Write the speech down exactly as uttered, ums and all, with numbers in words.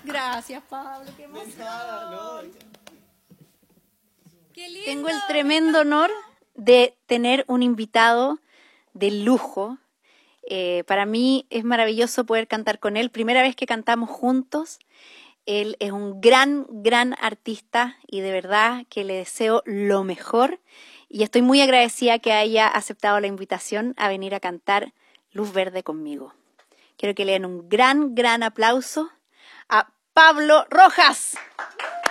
Gracias, Pablo, qué emoción. Nada, no. Qué lindo. Tengo el tremendo honor de tener un invitado de lujo. Eh, para mí es maravilloso poder cantar con él. Primera vez que cantamos juntos. Él es un gran, gran artista y de verdad que le deseo lo mejor. Y estoy muy agradecida que haya aceptado la invitación a venir a cantar Luz Verde conmigo. Quiero que le den un gran, gran aplauso a Pablo Rojas.